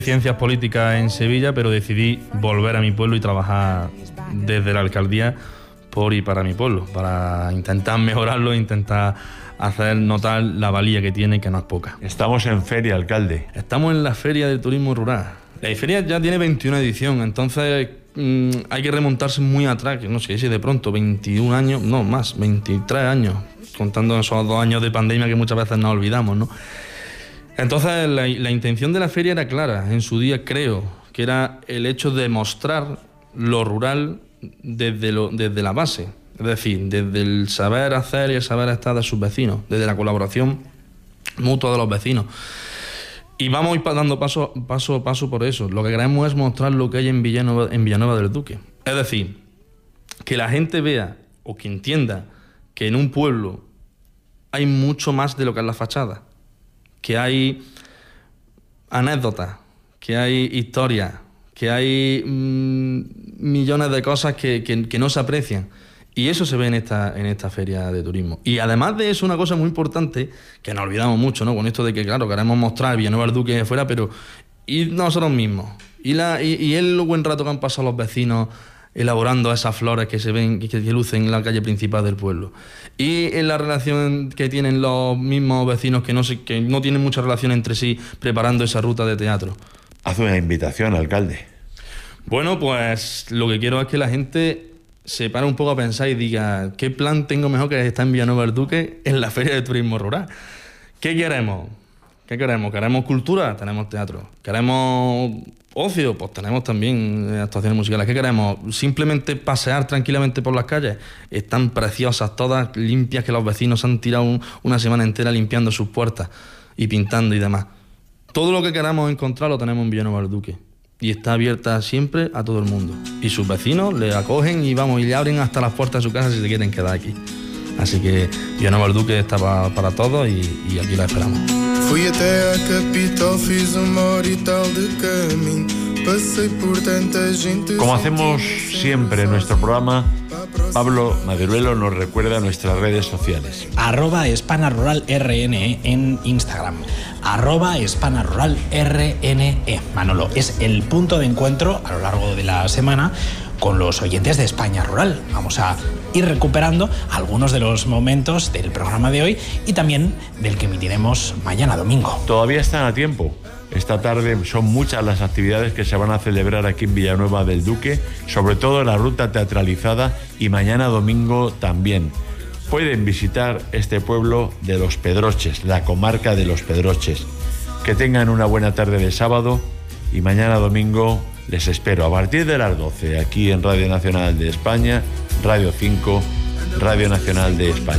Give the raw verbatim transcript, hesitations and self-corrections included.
Ciencias políticas en Sevilla, pero decidí volver a mi pueblo y trabajar desde la alcaldía por y para mi pueblo, para intentar mejorarlo, intentar hacer notar la valía que tiene, que no es poca. Estamos en feria, alcalde. Estamos en la Feria del Turismo Rural. La feria ya tiene veintiuna edición, entonces mmm, hay que remontarse muy atrás, no sé si de pronto, veintiún años, no más, veintitrés años, contando esos dos años de pandemia que muchas veces nos olvidamos, ¿no? Entonces la, la intención de la feria era clara, en su día creo, que era el hecho de mostrar lo rural desde, lo, desde la base, es decir, desde el saber hacer y el saber estar de sus vecinos, desde la colaboración mutua de los vecinos. Y vamos a ir dando paso, paso a paso por eso. Lo que queremos es mostrar lo que hay en Villanueva, en Villanueva del Duque. Es decir, que la gente vea o que entienda que en un pueblo hay mucho más de lo que es la fachada. Que hay anécdotas, que hay historias, que hay mmm, millones de cosas que, que, que no se aprecian. Y eso se ve en esta, en esta feria de turismo. Y además de eso, una cosa muy importante, que nos olvidamos mucho, ¿no? Con esto de que, claro, queremos mostrar Villanueva del Duque de fuera, pero y nosotros mismos. Y, la, y, y el buen rato que han pasado los vecinos elaborando esas flores que se ven, que, que lucen en la calle principal del pueblo. Y en la relación que tienen los mismos vecinos que no, se, que no tienen mucha relación entre sí preparando esa ruta de teatro. Haz una invitación, alcalde. Bueno, pues lo que quiero es que la gente se pare un poco a pensar y diga ¿qué plan tengo mejor que estar en Villanueva del Duque en la Feria de Turismo Rural? ¿Qué queremos? ¿Qué queremos? ¿Queremos cultura? Tenemos teatro. ¿Queremos ocio? Pues tenemos también actuaciones musicales. ¿Qué queremos? ¿Simplemente pasear tranquilamente por las calles? Están preciosas, todas limpias, que los vecinos han tirado un, una semana entera limpiando sus puertas y pintando y demás. Todo lo que queramos encontrar lo tenemos en Villanueva del Duque. Y está abierta siempre a todo el mundo. Y sus vecinos le acogen y vamos, y le abren hasta las puertas de su casa si se quieren quedar aquí. Así que Villanueva del Duque está para, para todos y, y aquí la esperamos. Fui até a capital, fiz uma hora e tal de caminho. Passei por tanta gente. Como hacemos siempre en nuestro programa, Pablo Maderuelo nos recuerda nuestras redes sociales. Arroba Hispana Rural R N E en Instagram. Arroba Hispana Rural R N E. Manolo, es el punto de encuentro a lo largo de la semana con los oyentes de España Rural. Vamos a ir recuperando algunos de los momentos del programa de hoy y también del que emitiremos mañana domingo. Todavía están a tiempo. Esta tarde son muchas las actividades que se van a celebrar aquí en Villanueva del Duque, sobre todo la ruta teatralizada, y mañana domingo también. Pueden visitar este pueblo de Los Pedroches, la comarca de Los Pedroches. Que tengan una buena tarde de sábado y mañana domingo les espero a partir de las doce aquí en Radio Nacional de España, Radio cinco, Radio Nacional de España.